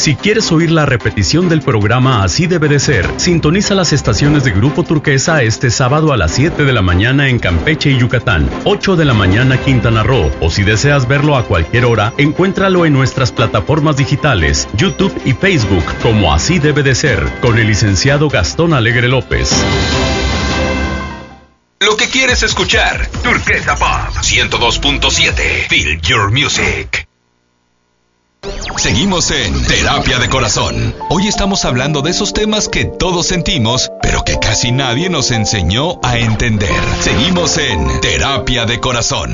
Si quieres oír la repetición del programa Así Debe de Ser, sintoniza las estaciones de Grupo Turquesa este sábado a las 7 de la mañana en Campeche y Yucatán, 8 de la mañana Quintana Roo, o si deseas verlo a cualquier hora, encuéntralo en nuestras plataformas digitales, YouTube y Facebook, como Así Debe de Ser, con el licenciado Gastón Alegre López. Lo que quieres escuchar, Turquesa Pop 102.7, Feel Your Music. Seguimos en Terapia de Corazón. Hoy estamos hablando de esos temas que todos sentimos, pero que casi nadie nos enseñó a entender. Seguimos en Terapia de Corazón.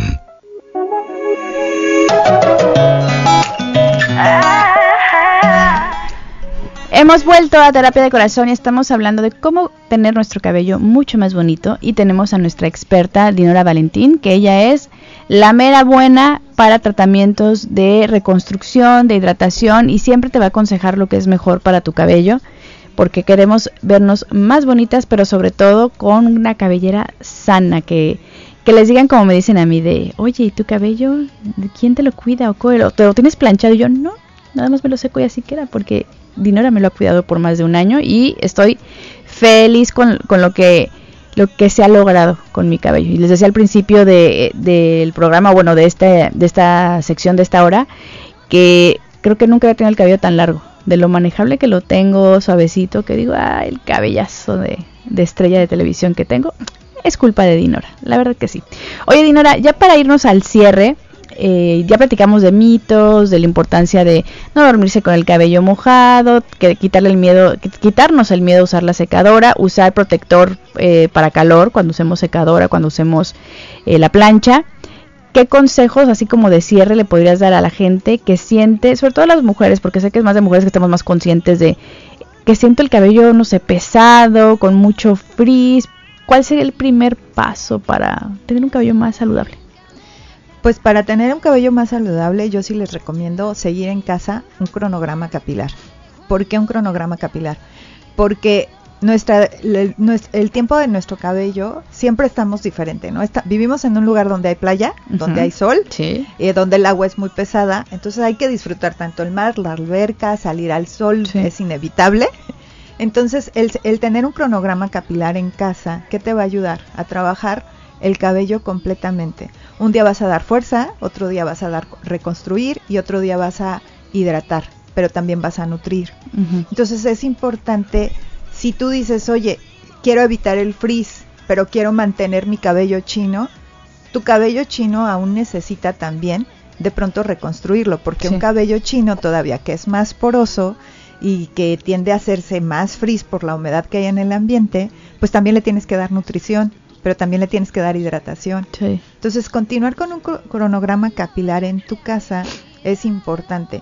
Hemos vuelto a Terapia de Corazón y estamos hablando de cómo tener nuestro cabello mucho más bonito, y tenemos a nuestra experta Dinora Valentín, que ella es la mera buena para tratamientos de reconstrucción, de hidratación, y siempre te va a aconsejar lo que es mejor para tu cabello, porque queremos vernos más bonitas, pero sobre todo con una cabellera sana, que les digan como me dicen a mí de, oye, ¿y tu cabello? ¿Quién te lo cuida? ¿O te lo tienes planchado? Y yo, no, nada más me lo seco y así queda, porque Dinora me lo ha cuidado por más de un año y estoy feliz con lo que se ha logrado con mi cabello. Y les decía al principio del programa, bueno, de esta sección, de esta hora, que creo que nunca había tenido el cabello tan largo. De lo manejable que lo tengo, suavecito, que digo, el cabellazo de estrella de televisión que tengo, es culpa de Dinora, la verdad que sí. Oye, Dinora, ya para irnos al cierre, ya platicamos de mitos, de la importancia de no dormirse con el cabello mojado, quitarnos el miedo a usar la secadora, usar protector para calor cuando usemos secadora, cuando usemos la plancha. ¿Qué consejos, así como de cierre, le podrías dar a la gente que siente, sobre todo a las mujeres, porque sé que es más de mujeres que estamos más conscientes de que siento el cabello, no sé, pesado, con mucho frizz? ¿Cuál sería el primer paso para tener un cabello más saludable? Pues para tener un cabello más saludable, yo sí les recomiendo seguir en casa un cronograma capilar. ¿Por qué un cronograma capilar? Porque el tiempo de nuestro cabello siempre estamos diferente, ¿no? Vivimos en un lugar donde hay playa, donde hay sol, sí, donde el agua es muy pesada, entonces hay que disfrutar tanto el mar, la alberca, salir al sol, sí, es inevitable. Entonces el tener un cronograma capilar en casa, ¿qué te va a ayudar? A trabajar el cabello completamente. Un día vas a dar fuerza, otro día vas a reconstruir y otro día vas a hidratar, pero también vas a nutrir. Entonces es importante, si tú dices, oye, quiero evitar el frizz, pero quiero mantener mi cabello chino, tu cabello chino aún necesita también de pronto reconstruirlo, porque sí, un cabello chino todavía que es más poroso y que tiende a hacerse más frizz por la humedad que hay en el ambiente, pues también le tienes que dar nutrición, pero también le tienes que dar hidratación. Sí. Entonces, continuar con un cronograma capilar en tu casa es importante.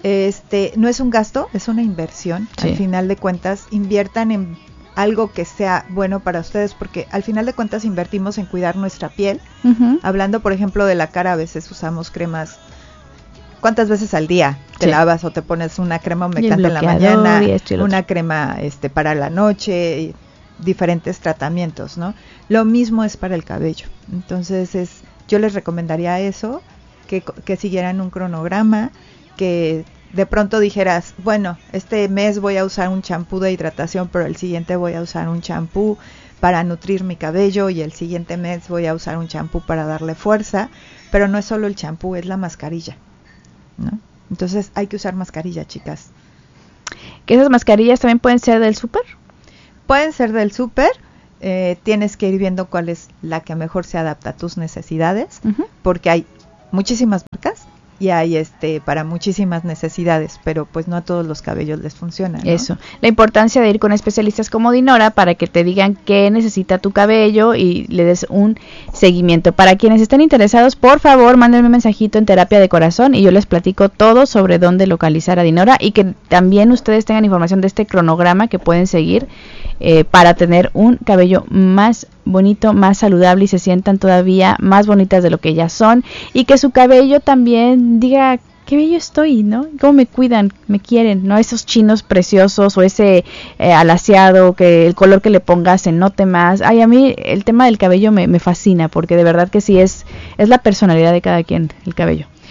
No es un gasto, es una inversión. Sí. Al final de cuentas, inviertan en algo que sea bueno para ustedes, porque al final de cuentas invertimos en cuidar nuestra piel. Hablando, por ejemplo, de la cara, a veces usamos cremas. ¿Cuántas veces al día te lavas o te pones una crema humectante en la mañana, una crema para la noche, diferentes tratamientos, ¿no? Lo mismo es para el cabello. Entonces yo les recomendaría eso, que siguieran un cronograma, que de pronto dijeras, bueno, este mes voy a usar un champú de hidratación, pero el siguiente voy a usar un champú para nutrir mi cabello y el siguiente mes voy a usar un champú para darle fuerza, pero no es solo el champú, es la mascarilla, ¿no? Entonces hay que usar mascarilla, chicas. ¿Que esas mascarillas también pueden ser del súper? Pueden ser del súper, tienes que ir viendo cuál es la que mejor se adapta a tus necesidades, porque hay muchísimas marcas y hay para muchísimas necesidades, pero pues no a todos los cabellos les funciona, ¿no? Eso, la importancia de ir con especialistas como Dinora para que te digan qué necesita tu cabello y le des un seguimiento. Para quienes estén interesados, por favor, mándenme un mensajito en Terapia de Corazón y yo les platico todo sobre dónde localizar a Dinora, y que también ustedes tengan información de este cronograma que pueden seguir para tener un cabello más bonito, más saludable, y se sientan todavía más bonitas de lo que ya son, y que su cabello también diga qué bello estoy, ¿no? Cómo me cuidan, me quieren, ¿no? Esos chinos preciosos o ese alaciado, que el color que le pongas se note más. Ay, a mí el tema del cabello me fascina, porque de verdad que sí es la personalidad de cada quien, el cabello.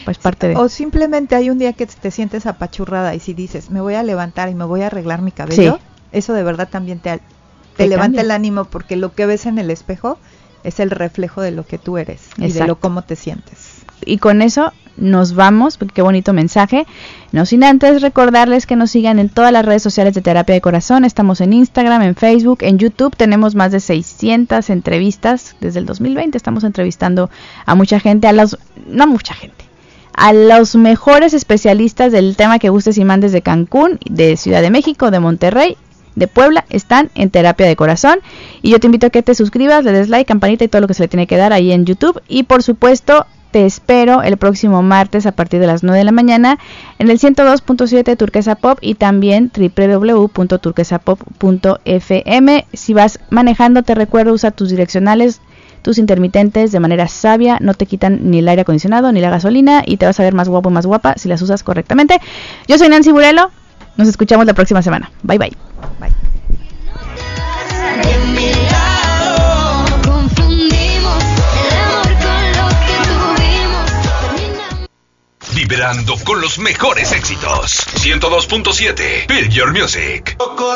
pues parte de... O simplemente hay un día que te sientes apachurrada y si dices, me voy a levantar y me voy a arreglar mi cabello, eso de verdad también te levanta el ánimo, porque lo que ves en el espejo es el reflejo de lo que tú eres. Exacto. Y de lo cómo te sientes. Y con eso nos vamos, porque qué bonito mensaje. No sin antes recordarles que nos sigan en todas las redes sociales de Terapia de Corazón. Estamos en Instagram, en Facebook, en YouTube. Tenemos más de 600 entrevistas desde el 2020. Estamos entrevistando a mucha gente, a los mejores especialistas del tema que gustes y mandes de Cancún, de Ciudad de México, de Monterrey, de Puebla, están en Terapia de Corazón. Y yo te invito a que te suscribas, le des like, campanita y todo lo que se le tiene que dar ahí en YouTube. Y por supuesto, te espero el próximo martes a partir de las 9 de la mañana en el 102.7 Turquesa Pop y también www.turquesapop.fm. Si vas manejando, te recuerdo, usa tus direccionales, tus intermitentes de manera sabia, no te quitan ni el aire acondicionado ni la gasolina y te vas a ver más guapo y más guapa si las usas correctamente. Yo soy Nancy Burelo, nos escuchamos la próxima semana. Bye bye. Bye. Vibrando con los mejores éxitos. 102.7 Build Your Music.